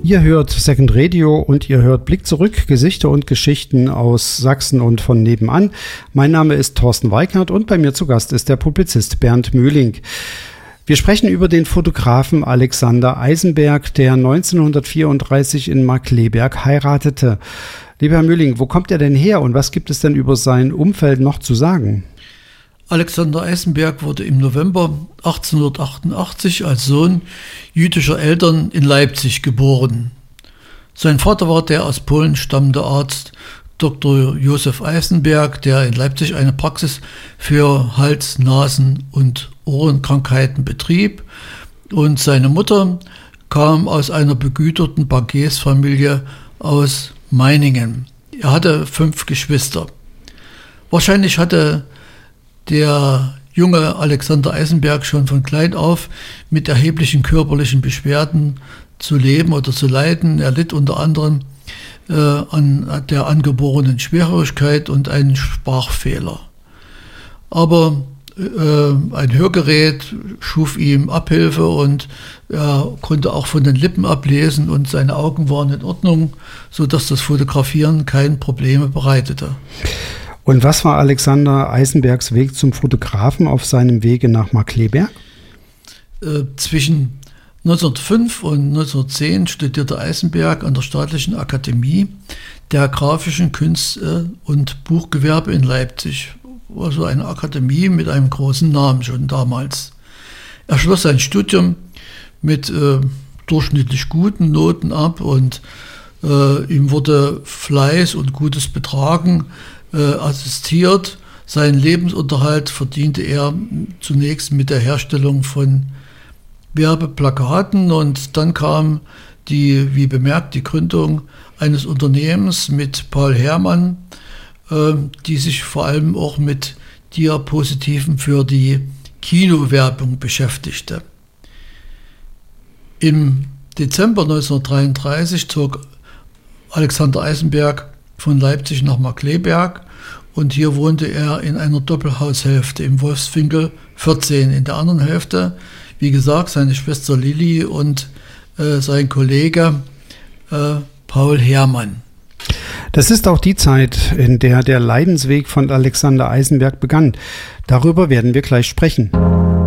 Ihr hört Second Radio und ihr hört Blick zurück, Gesichter und Geschichten aus Sachsen und von nebenan. Mein Name ist Thorsten Weikert und bei mir zu Gast ist der Publizist Bernd Möhling. Wir sprechen über den Fotografen Alexander Eisenberg, der 1934 in Markkleeberg heiratete. Lieber Herr Möhling, wo kommt er denn her und was gibt es denn über sein Umfeld noch zu sagen? Alexander Eisenberg wurde im November 1888 als Sohn jüdischer Eltern in Leipzig geboren. Sein Vater war der aus Polen stammende Arzt Dr. Josef Eisenberg, der in Leipzig eine Praxis für Hals-, Nasen- und Ohrenkrankheiten betrieb. Und seine Mutter kam aus einer begüterten Bankiersfamilie aus Meiningen. Er hatte 5 Geschwister. Wahrscheinlich hatte der junge Alexander Eisenberg schon von klein auf mit erheblichen körperlichen Beschwerden zu leben oder zu leiden. Er litt unter anderem an der angeborenen Schwerhörigkeit und einen Sprachfehler. Aber ein Hörgerät schuf ihm Abhilfe und er konnte auch von den Lippen ablesen und seine Augen waren in Ordnung, sodass das Fotografieren keine Probleme bereitete. Und was war Alexander Eisenbergs Weg zum Fotografen auf seinem Wege nach Markkleeberg? Zwischen 1905 und 1910 studierte Eisenberg an der Staatlichen Akademie der Grafischen Künste und Buchgewerbe in Leipzig. Also eine Akademie mit einem großen Namen schon damals. Er schloss sein Studium mit durchschnittlich guten Noten ab und ihm wurde Fleiß und gutes Betragen assistiert. Seinen Lebensunterhalt verdiente er zunächst mit der Herstellung von Werbeplakaten und dann kam wie bemerkt, die Gründung eines Unternehmens mit Paul Herrmann, die sich vor allem auch mit Diapositiven für die Kinowerbung beschäftigte. Im Dezember 1933 zog Alexander Eisenberg von Leipzig nach Markkleeberg und hier wohnte er in einer Doppelhaushälfte im Wolfswinkel 14. In der anderen Hälfte, wie gesagt, seine Schwester Lilli und sein Kollege Paul Herrmann. Das ist auch die Zeit, in der der Leidensweg von Alexander Eisenberg begann. Darüber werden wir gleich sprechen.